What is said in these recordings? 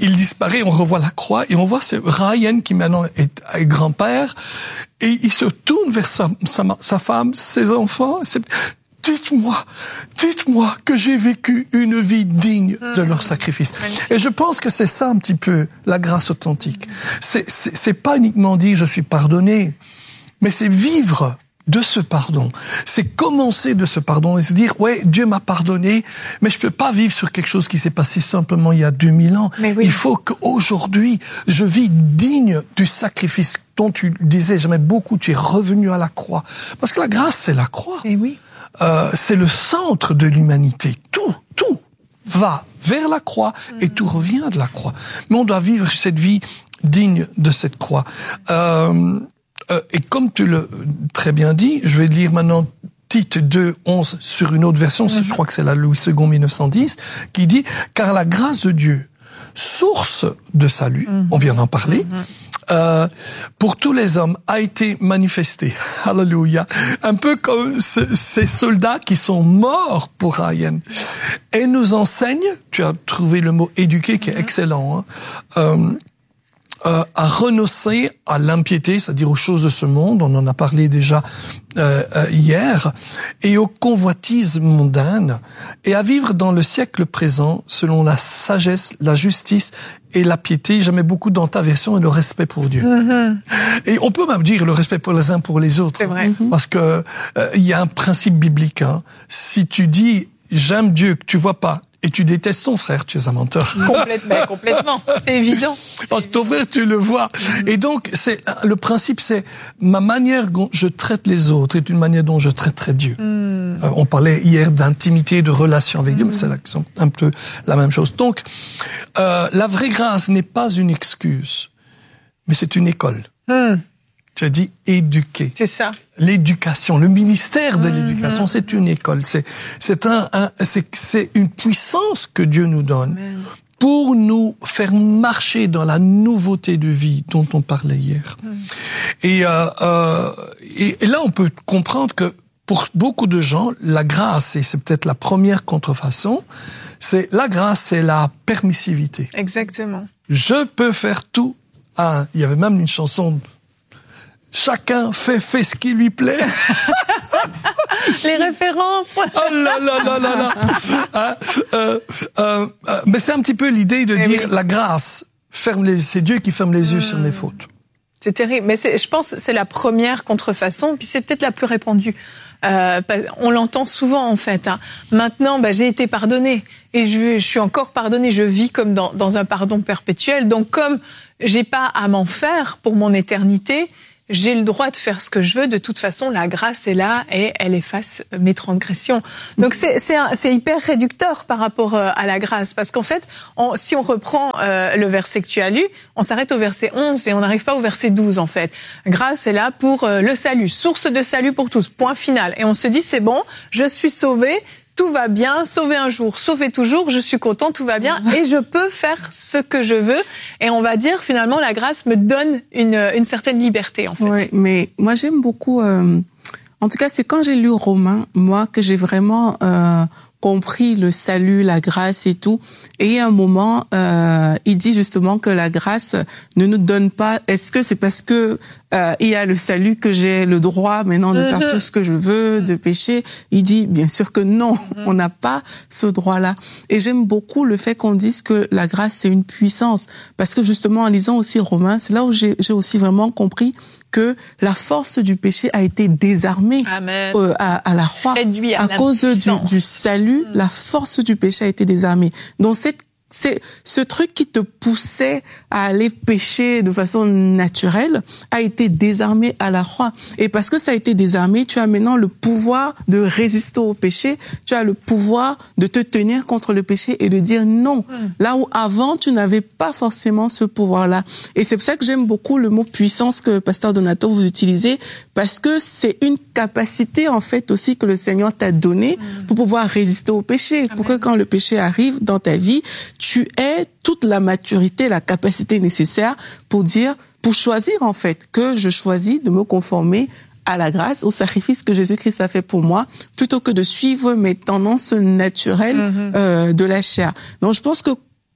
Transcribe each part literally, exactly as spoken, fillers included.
il disparaît, on revoit la croix et on voit ce Ryan qui maintenant est, est grand-père et il se tourne vers sa, sa, sa femme, ses enfants. C'est, dites-moi, dites-moi que j'ai vécu une vie digne de leur sacrifice. Et je pense que c'est ça un petit peu la grâce authentique. C'est, c'est, c'est pas uniquement dire je suis pardonné, mais c'est vivre de ce pardon. C'est commencer de ce pardon et se dire, ouais, Dieu m'a pardonné, mais je peux pas vivre sur quelque chose qui s'est passé simplement il y a deux mille ans. Mais oui. Il faut qu'aujourd'hui, je vis digne du sacrifice dont tu disais, j'aimais beaucoup, tu es revenu à la croix. Parce que la grâce, c'est la croix. Et oui. Euh, c'est le centre de l'humanité. Tout, tout va vers la croix et tout revient de la croix. Mais on doit vivre cette vie digne de cette croix. Euh, Euh, et comme tu l'as très bien dit, je vais lire maintenant Tite deux, onze sur une autre version, mm-hmm. je crois que c'est la Louis deux mille neuf cent dix, qui dit « Car la grâce de Dieu, source de salut, mm-hmm. on vient d'en parler, mm-hmm. euh, pour tous les hommes, a été manifestée. » Alléluia. Un peu comme ce, ces soldats qui sont morts pour Ryan. Et nous enseigne, tu as trouvé le mot « éduquer » qui est mm-hmm. excellent, hein, euh, Euh, à renoncer à l'impiété, c'est-à-dire aux choses de ce monde, on en a parlé déjà euh, euh, hier, et aux convoitises mondaines, et à vivre dans le siècle présent selon la sagesse, la justice et la piété. J'aimais beaucoup dans ta version et le respect pour Dieu. Mm-hmm. Et on peut même dire le respect pour les uns pour les autres. C'est vrai. Mm-hmm. Parce que euh, il y a un principe biblique. Hein. Si tu dis j'aime Dieu que tu vois pas, et tu détestes ton frère, tu es un menteur. Complètement, complètement. C'est évident. Parce que ton frère, tu le vois. Mm-hmm. Et donc, c'est, le principe, c'est ma manière dont je traite les autres est une manière dont je traiterai Dieu. Mm. Euh, on parlait hier d'intimité, de relation avec mm. Dieu, mais c'est là que c'est un peu la même chose. Donc, euh, la vraie grâce n'est pas une excuse, mais c'est une école. Mm. Tu as dit éduquer. C'est ça. L'éducation, le ministère de mmh, l'éducation, mmh. c'est une école. C'est, c'est un, un c'est, c'est une puissance que Dieu nous donne Amen. Pour nous faire marcher dans la nouveauté de vie dont on parlait hier. Mmh. Et, euh, euh, et, et là, on peut comprendre que pour beaucoup de gens, la grâce, et c'est peut-être la première contrefaçon, c'est la grâce, c'est la permissivité. Exactement. Je peux faire tout. Ah, il y avait même une chanson. Chacun fait, fait ce qui lui plaît. Les références. Oh là là là là là. Hein, euh, euh, euh, mais c'est un petit peu l'idée de mais dire oui. la grâce ferme les, c'est Dieu qui ferme les yeux mmh. sur mes fautes. C'est terrible, mais c'est, je pense que c'est la première contrefaçon, puis c'est peut-être la plus répandue. Euh, on l'entend souvent en fait. Hein. Maintenant, bah, j'ai été pardonné et je, je suis encore pardonné. Je vis comme dans, dans un pardon perpétuel. Donc comme j'ai pas à m'en faire pour mon éternité, j'ai le droit de faire ce que je veux. De toute façon, la grâce est là et elle efface mes transgressions. Donc c'est c'est, un, c'est hyper réducteur par rapport à la grâce, parce qu'en fait, on, si on reprend euh, le verset que tu as lu, on s'arrête au verset onze et on n'arrive pas au verset douze en fait. Grâce est là pour euh, le salut, source de salut pour tous, point final. Et on se dit c'est bon, je suis sauvé. Tout va bien, sauver un jour, sauver toujours, je suis content, tout va bien, et je peux faire ce que je veux. Et on va dire, finalement, la grâce me donne une, une certaine liberté, en fait. Oui, mais moi, j'aime beaucoup... Euh, en tout cas, c'est quand j'ai lu Romains, moi, que j'ai vraiment euh, compris le salut, la grâce et tout. Et il y a un moment, euh, il dit justement que la grâce ne nous donne pas... Est-ce que c'est parce que euh, il y a le salut que j'ai le droit maintenant de faire tout ce que je veux, de pécher? Il dit bien sûr que non, on n'a pas ce droit-là. Et j'aime beaucoup le fait qu'on dise que la grâce, c'est une puissance. Parce que justement, en lisant aussi Romains, c'est là où j'ai, j'ai aussi vraiment compris que la force du péché a été désarmée euh, à, à la croix. Réduit à, à la cause du, du salut, mmh. la force du péché a été désarmée. Donc cette c'est ce truc qui te poussait à aller pécher de façon naturelle a été désarmé à la croix. Et parce que ça a été désarmé, tu as maintenant le pouvoir de résister au péché, tu as le pouvoir de te tenir contre le péché et de dire non. Mm. Là où avant, tu n'avais pas forcément ce pouvoir-là. Et c'est pour ça que j'aime beaucoup le mot puissance que Pasteur Donato vous utilisez, parce que c'est une capacité en fait aussi que le Seigneur t'a donnée mm. pour pouvoir résister au péché, Amen. Pour que quand le péché arrive dans ta vie, tu aies toute la maturité, la capacité nécessaire pour dire, pour choisir en fait, que je choisis de me conformer à la grâce, au sacrifice que Jésus-Christ a fait pour moi, plutôt que de suivre mes tendances naturelles mm-hmm. euh, de la chair. Donc je pense que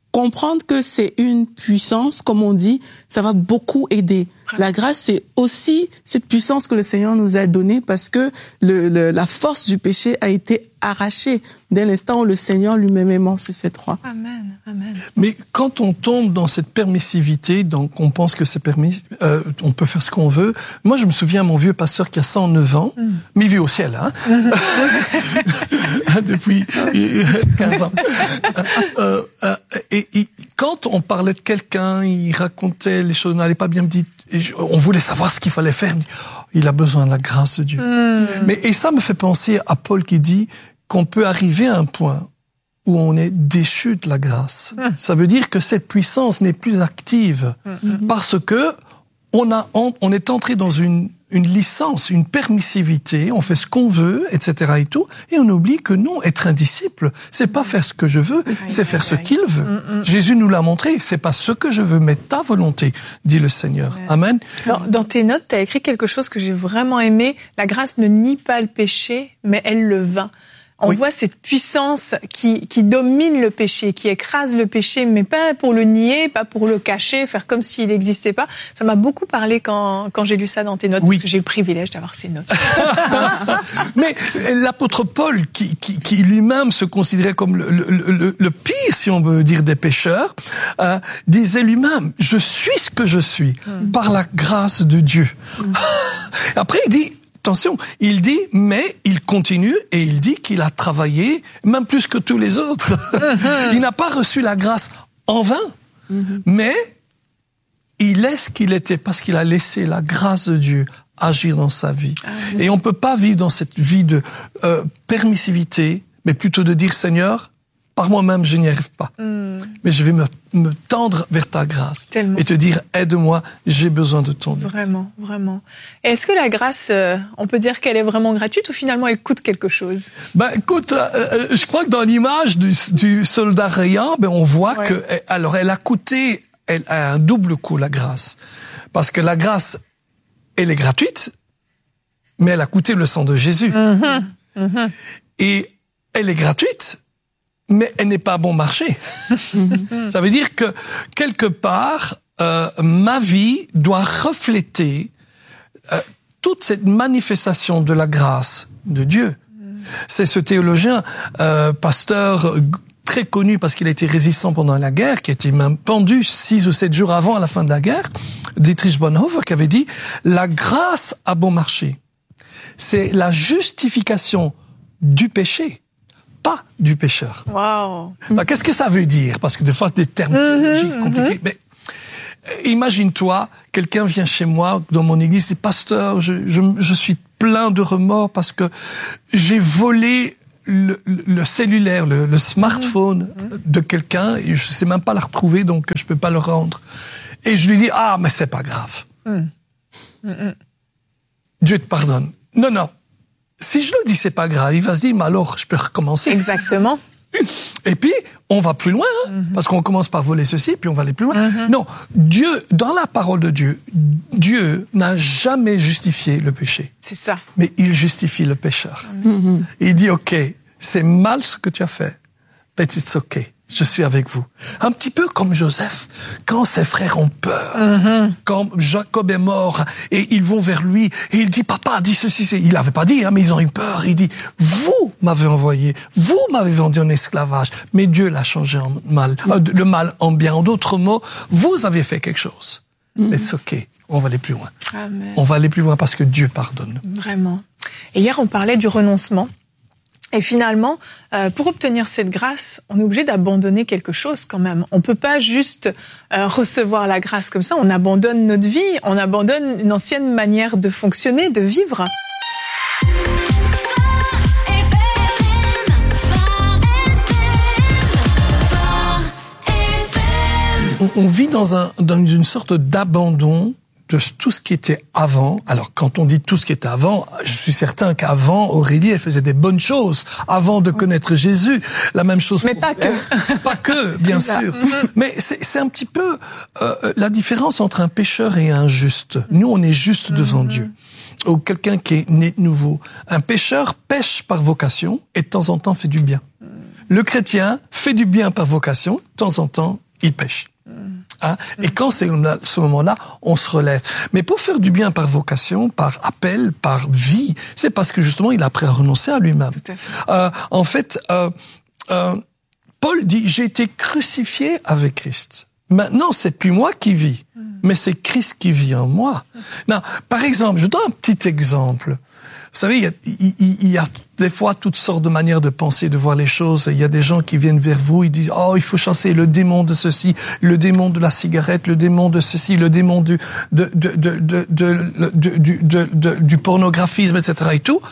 comprendre que c'est une puissance, comme on dit, ça va beaucoup aider. La grâce, c'est aussi cette puissance que le Seigneur nous a donnée parce que le, le, la force du péché a été arrachée dès l'instant où le Seigneur lui-même est mort sur cette croix. Amen, amen. Mais quand on tombe dans cette permissivité, donc on pense que c'est permis, euh, on peut faire ce qu'on veut. Moi, je me souviens, mon vieux pasteur qui a cent neuf ans, mm. mais il vit au ciel, hein, depuis quinze ans. Euh, euh, et, et quand on parlait de quelqu'un, il racontait les choses n'allaient pas bien, me dit, on voulait savoir ce qu'il fallait faire. Il a besoin de la grâce de Dieu. Mm. Mais et ça me fait penser à Paul qui dit qu'on peut arriver à un point où on est déchu de la grâce. Mm. Ça veut dire que cette puissance n'est plus active mm. parce que on a on, on est entré dans une une licence, une permissivité, on fait ce qu'on veut, et cetera et tout, et on oublie que non, être un disciple, c'est pas faire ce que je veux, c'est faire ce qu'il veut. Mm-hmm. Jésus nous l'a montré, c'est pas ce que je veux, mais ta volonté, dit le Seigneur. Ouais. Amen. Alors, dans tes notes, tu as écrit quelque chose que j'ai vraiment aimé. La grâce ne nie pas le péché, mais elle le vainc. On oui. voit cette puissance qui, qui domine le péché, qui écrase le péché, mais pas pour le nier, pas pour le cacher, faire comme s'il n'existait pas. Ça m'a beaucoup parlé quand, quand j'ai lu ça dans tes notes, oui. parce que j'ai le privilège d'avoir ces notes. Mais l'apôtre Paul, qui, qui, qui lui-même se considérait comme le, le, le, le pire, si on veut dire, des pécheurs, euh, disait lui-même, je suis ce que je suis, mm. par la grâce de Dieu. Mm. Après, il dit, attention, il dit, mais il continue et il dit qu'il a travaillé, même plus que tous les autres. Mm-hmm. Il n'a pas reçu la grâce en vain, mm-hmm. mais il est ce qu'il était parce qu'il a laissé la grâce de Dieu agir dans sa vie. Mm-hmm. Et on peut pas vivre dans cette vie de euh, permissivité, mais plutôt de dire, Seigneur, par moi-même, je n'y arrive pas. Mm. Mais je vais me, me tendre vers ta grâce. Tellement. Et te dire, aide-moi, j'ai besoin de ton aide. Vraiment, vraiment. Est-ce que la grâce, euh, on peut dire qu'elle est vraiment gratuite ou finalement elle coûte quelque chose? Ben, écoute, euh, je crois que dans l'image du, du soldat rayant, ben, on voit ouais. que, alors, elle a coûté, elle a un double coût, la grâce. Parce que la grâce, elle est gratuite, mais elle a coûté le sang de Jésus. Mm-hmm. Mm-hmm. Et elle est gratuite, mais elle n'est pas bon marché. Ça veut dire que, quelque part, euh, ma vie doit refléter euh, toute cette manifestation de la grâce de Dieu. C'est ce théologien, euh, pasteur très connu parce qu'il a été résistant pendant la guerre, qui a été même pendu six ou sept jours avant à la fin de la guerre, Dietrich Bonhoeffer, qui avait dit « La grâce a bon marché, c'est la justification du péché. » Pas du pécheur. Wow. Alors, qu'est-ce que ça veut dire? Parce que des fois, des termes théologiques mm-hmm, compliqués. Mm-hmm. Mais imagine-toi, quelqu'un vient chez moi dans mon église, dit pasteur, je, je, je suis plein de remords parce que j'ai volé le, le cellulaire, le, le smartphone mm-hmm. de quelqu'un et je sais même pas la retrouver, donc je peux pas le rendre. Et je lui dis ah mais c'est pas grave. Mm. Mm-hmm. Dieu te pardonne. Non non. Si je le dis, c'est pas grave, il va se dire, mais alors, je peux recommencer. Exactement. Et puis, on va plus loin, hein, mm-hmm. parce qu'on commence par voler ceci, puis on va aller plus loin. Mm-hmm. Non, Dieu, dans la parole de Dieu, Dieu n'a jamais justifié le péché. C'est ça. Mais il justifie le pécheur. Mm-hmm. Il dit, OK, c'est mal ce que tu as fait, but it's OK. Je suis avec vous. Un petit peu comme Joseph, quand ses frères ont peur, mm-hmm. quand Jacob est mort et ils vont vers lui et il dit papa dis ceci, c'est... il n'avait pas dit hein, mais ils ont eu peur. Il dit vous m'avez envoyé, vous m'avez vendu en esclavage, mais Dieu l'a changé en mal, mm-hmm. euh, le mal en bien. En d'autres mots, vous avez fait quelque chose. Mm-hmm. C'est ok, on va aller plus loin. Amen. On va aller plus loin parce que Dieu pardonne. Vraiment. Et hier on parlait du renoncement. Et finalement, euh, pour obtenir cette grâce, on est obligé d'abandonner quelque chose quand même. On peut pas juste euh, recevoir la grâce comme ça. On abandonne notre vie, on abandonne une ancienne manière de fonctionner, de vivre. On, on vit dans, un, dans une sorte d'abandon de tout ce qui était avant. Alors, quand on dit tout ce qui était avant, je suis certain qu'avant, Aurélie, elle faisait des bonnes choses avant de connaître Jésus. La même chose. Mais pas que. Pas que, bien sûr. Mais c'est, c'est un petit peu euh, la différence entre un pécheur et un juste. Nous, on est juste devant mm-hmm. Dieu. Ou quelqu'un qui est né de nouveau. Un pécheur pêche par vocation et de temps en temps fait du bien. Le chrétien fait du bien par vocation, de temps en temps, il pêche. Hein? Et quand c'est à ce moment-là, on se relève. Mais pour faire du bien par vocation, par appel, par vie, c'est parce que justement, il a appris à renoncer à lui-même. Tout à fait. Euh, en fait, euh, euh, Paul dit, j'ai été crucifié avec Christ. Maintenant, c'est plus moi qui vis, mais c'est Christ qui vit en moi. Non, par exemple, je donne un petit exemple. Vous savez, il y, a, il, il y a des fois toutes sortes de manières de penser, de voir les choses. Il y a des gens qui viennent vers vous, ils disent « Oh, il faut chasser le démon de ceci, le démon de la cigarette, le démon de ceci, le démon du, de, de, de, de, de, de, du, de, de, du pornographisme, et cetera et tout. »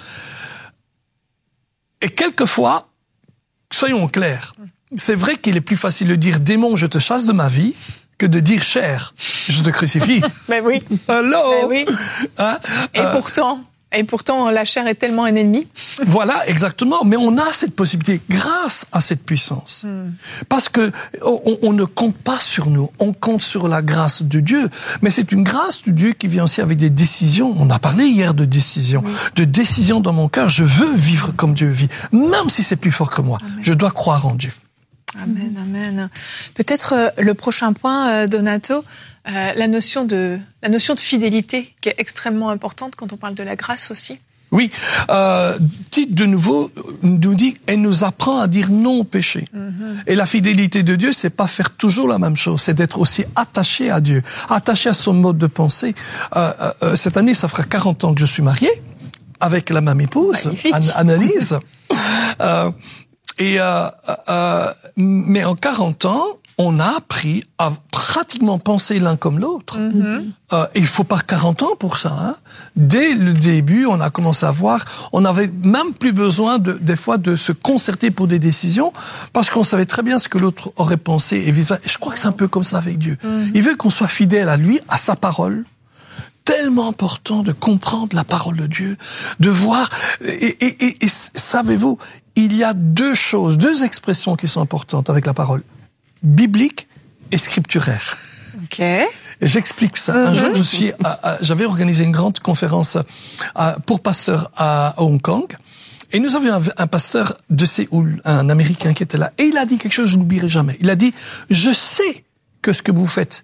Et quelquefois, soyons clairs, c'est vrai qu'il est plus facile de dire « Démon, je te chasse de ma vie » que de dire « Chair, je te crucifie. » Ben oui. Hello. Ben oui. Hein? Et euh, pourtant... Et pourtant, la chair est tellement un ennemi. Voilà, exactement. Mais on a cette possibilité grâce à cette puissance. Mm. Parce que on, on ne compte pas sur nous, on compte sur la grâce de Dieu. Mais c'est une grâce de Dieu qui vient aussi avec des décisions. On a parlé hier de décisions. Oui. De décisions dans mon cœur. Je veux vivre comme Dieu vit. Même si c'est plus fort que moi. Amen. Je dois croire en Dieu. Amen, amen. Peut-être euh, le prochain point, euh, Donato, euh, la notion de la notion de fidélité qui est extrêmement importante quand on parle de la grâce aussi. Oui, euh, Tite de nouveau nous dit, elle nous apprend à dire non au péché. Mm-hmm. Et la fidélité de Dieu, c'est pas faire toujours la même chose, c'est d'être aussi attaché à Dieu, attaché à son mode de pensée. Euh, euh, cette année, ça fera quarante ans que je suis marié avec la même épouse, An- Annalise. euh, Et euh, euh, mais en quarante ans, on a appris à pratiquement penser l'un comme l'autre. Mm-hmm. Euh, il faut pas quarante ans pour ça. Hein. Dès le début, on a commencé à voir, on n'avait même plus besoin de, des fois de se concerter pour des décisions, parce qu'on savait très bien ce que l'autre aurait pensé et vice-versa. Et je crois que c'est un peu comme ça avec Dieu. Mm-hmm. Il veut qu'on soit fidèle à lui, à sa parole. Tellement important de comprendre la parole de Dieu, de voir. Et, et, et, et savez-vous, il y a deux choses, deux expressions qui sont importantes avec la parole, biblique et scripturaire. Ok. Et j'explique ça. Mm-hmm. Un jour, je suis, à, à, j'avais organisé une grande conférence à, pour pasteurs à, à Hong Kong, et nous avions un, un pasteur de Séoul, un Américain qui était là, et il a dit quelque chose que je n'oublierai jamais. Il a dit, je sais que ce que vous faites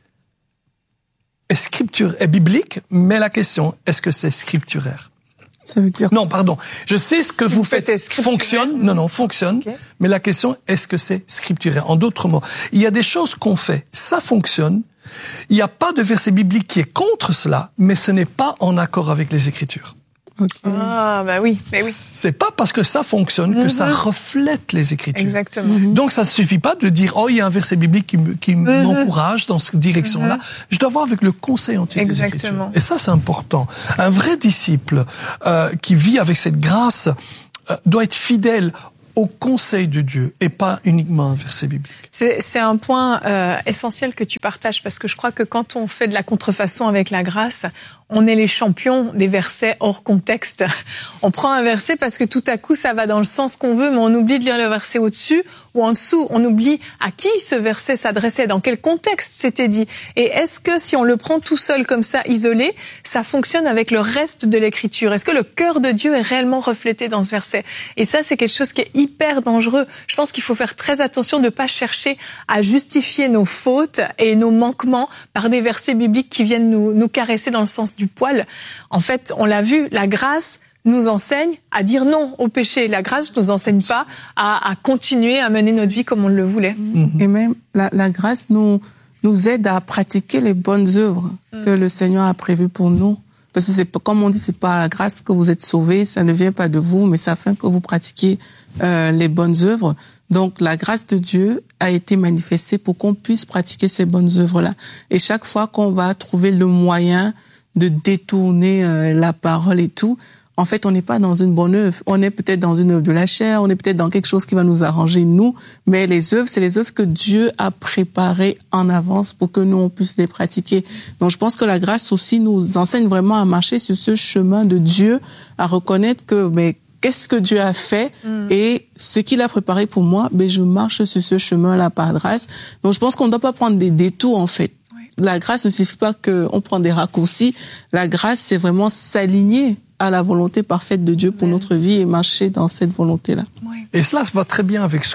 est scripture, est biblique, mais la question, est-ce que c'est scripturaire? Ça veut dire... Non, pardon. Je sais ce que vous, vous faites fonctionne. Non, non, fonctionne. Okay. Mais la question, est-ce que c'est scripturaire? En d'autres mots, il y a des choses qu'on fait, ça fonctionne. Il n'y a pas de verset biblique qui est contre cela, mais ce n'est pas en accord avec les Écritures. Okay. Ah, bah oui, mais oui. C'est pas parce que ça fonctionne que mm-hmm. ça reflète les Écritures. Exactement. Mm-hmm. Donc, ça ne suffit pas de dire, oh, il y a un verset biblique qui, me, qui mm-hmm. m'encourage dans cette direction-là. Mm-hmm. Je dois voir avec le conseil antique des Écritures. Et ça, c'est important. Un vrai disciple euh, qui vit avec cette grâce euh, doit être fidèle au conseil de Dieu et pas uniquement un verset biblique. C'est, c'est un point euh, essentiel que tu partages, parce que je crois que quand on fait de la contrefaçon avec la grâce, on est les champions des versets hors contexte. On prend un verset parce que tout à coup ça va dans le sens qu'on veut, mais on oublie de lire le verset au-dessus ou en dessous. On oublie à qui ce verset s'adressait, dans quel contexte c'était dit. Et est-ce que si on le prend tout seul comme ça, isolé, ça fonctionne avec le reste de l'écriture? Est-ce que le cœur de Dieu est réellement reflété dans ce verset? Et ça, c'est quelque chose qui est hyper dangereux. Je pense qu'il faut faire très attention de ne pas chercher à justifier nos fautes et nos manquements par des versets bibliques qui viennent nous, nous caresser dans le sens du poil. En fait, on l'a vu, la grâce nous enseigne à dire non au péché. La grâce ne nous enseigne pas à, à continuer à mener notre vie comme on le voulait. Mm-hmm. Et même, la, la grâce nous, nous aide à pratiquer les bonnes œuvres mm. que le Seigneur a prévues pour nous. Parce que c'est, comme on dit, c'est pas la grâce que vous êtes sauvés, ça ne vient pas de vous, mais c'est afin que vous pratiquiez euh, les bonnes œuvres. Donc, la grâce de Dieu a été manifestée pour qu'on puisse pratiquer ces bonnes œuvres-là. Et chaque fois qu'on va trouver le moyen de détourner euh, la parole et tout, en fait, on n'est pas dans une bonne œuvre. On est peut-être dans une œuvre de la chair, on est peut-être dans quelque chose qui va nous arranger, nous. Mais les œuvres, c'est les œuvres que Dieu a préparées en avance pour que nous, on puisse les pratiquer. Donc, je pense que la grâce aussi nous enseigne vraiment à marcher sur ce chemin de Dieu, à reconnaître que, mais, qu'est-ce que Dieu a fait mm. et ce qu'il a préparé pour moi, ben, je marche sur ce chemin-là par grâce. Donc, je pense qu'on ne doit pas prendre des détours, en fait. Oui. La grâce ne suffit pas qu'on prend des raccourcis. La grâce, c'est vraiment s'aligner à la volonté parfaite de Dieu pour Amen. Notre vie et marcher dans cette volonté-là. Oui. Et cela va très bien avec ce que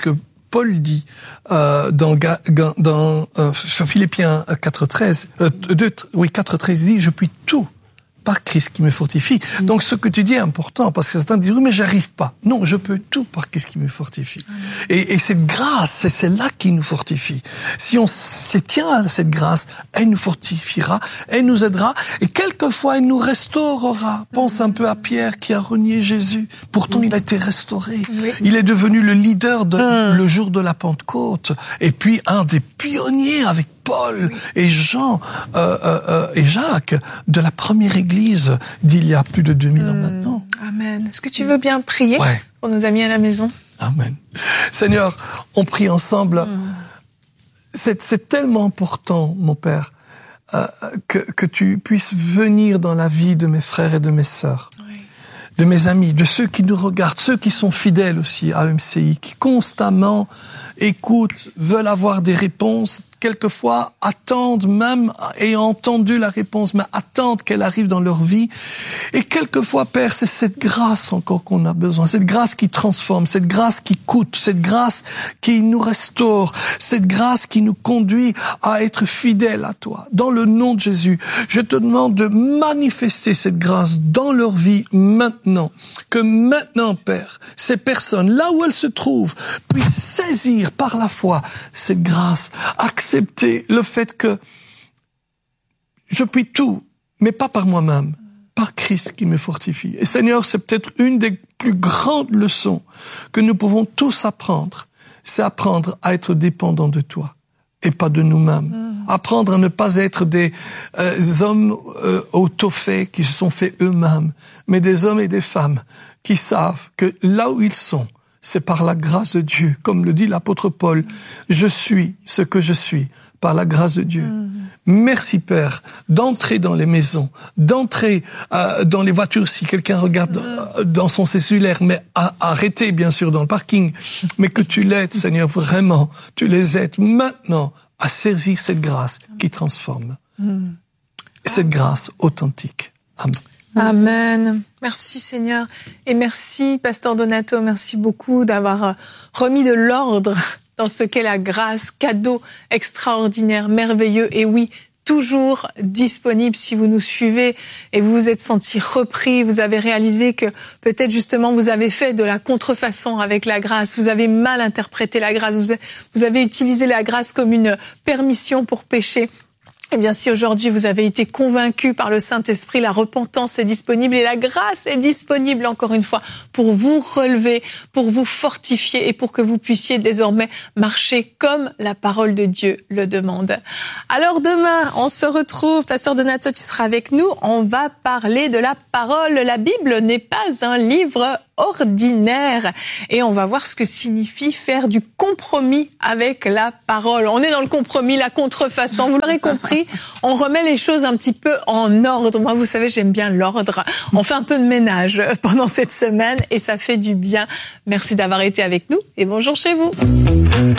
Paul dit euh, dans, dans euh, Philippiens quatre treize, euh, deux, oui quatre treize dit je puis tout par Christ qui me fortifie. Mmh. Donc ce que tu dis est important parce que certains disent oui mais j'arrive pas. Non, je peux tout par Christ qui me fortifie. Mmh. Et, et cette grâce, c'est celle-là qui nous fortifie. Si on se tient à cette grâce, elle nous fortifiera, elle nous aidera et quelquefois elle nous restaurera. Pense un peu à Pierre qui a renié Jésus. Pourtant mmh. il a été restauré. Oui. Il est devenu le leader de, mmh. le jour de la Pentecôte et puis un des pionniers avec Paul et Jean euh, euh, et Jacques de la première église d'il y a plus de deux mille mmh. ans maintenant. Amen. Est-ce que tu veux bien prier ouais. pour nos amis à la maison? Amen. Seigneur, on prie ensemble. Mmh. C'est, c'est tellement important, mon Père, euh, que, que tu puisses venir dans la vie de mes frères et de mes sœurs. Oui. De mes amis, de ceux qui nous regardent, ceux qui sont fidèles aussi à M C I, qui constamment écoutent, veulent avoir des réponses, quelquefois attendent même, ayant entendu la réponse, mais attendent qu'elle arrive dans leur vie. Et quelquefois, Père, c'est cette grâce encore qu'on a besoin, cette grâce qui transforme, cette grâce qui coûte, cette grâce qui nous restaure, cette grâce qui nous conduit à être fidèles à toi. Dans le nom de Jésus, je te demande de manifester cette grâce dans leur vie maintenant. Que maintenant, Père, ces personnes, là où elles se trouvent, puissent saisir par la foi cette grâce, accepter le fait que je puis tout, mais pas par moi-même, par Christ qui me fortifie. Et Seigneur, c'est peut-être une des plus grandes leçons que nous pouvons tous apprendre, c'est apprendre à être dépendants de toi et pas de nous-mêmes. Mmh. Apprendre à ne pas être des euh, hommes euh, autofaits qui se sont faits eux-mêmes, mais des hommes et des femmes qui savent que là où ils sont, c'est par la grâce de Dieu, comme le dit l'apôtre Paul. Je suis ce que je suis par la grâce de Dieu. Mmh. Merci Père, d'entrer dans les maisons, d'entrer euh, dans les voitures si quelqu'un regarde euh, dans son cellulaire, mais à, arrêter bien sûr dans le parking, mais que tu l'aides Seigneur vraiment, tu les aides maintenant à saisir cette grâce qui transforme. Mmh. Cette grâce authentique. Amen. Amen. Merci Seigneur. Et merci Pasteur Donato, merci beaucoup d'avoir remis de l'ordre dans ce qu'est la grâce, cadeau extraordinaire, merveilleux. Et oui, toujours disponible si vous nous suivez et vous vous êtes senti repris, vous avez réalisé que peut-être justement vous avez fait de la contrefaçon avec la grâce, vous avez mal interprété la grâce, vous avez utilisé la grâce comme une permission pour pécher. Eh bien, si aujourd'hui vous avez été convaincu par le Saint-Esprit, la repentance est disponible et la grâce est disponible encore une fois pour vous relever, pour vous fortifier et pour que vous puissiez désormais marcher comme la parole de Dieu le demande. Alors demain, on se retrouve. Pasteur Donato, tu seras avec nous. On va parler de la parole. La Bible n'est pas un livre ordinaire et on va voir ce que signifie faire du compromis avec la parole. On est dans le compromis, la contrefaçon, vous l'aurez compris, on remet les choses un petit peu en ordre. Moi, vous savez, j'aime bien l'ordre. On fait un peu de ménage pendant cette semaine et ça fait du bien. Merci d'avoir été avec nous et bonjour chez vous.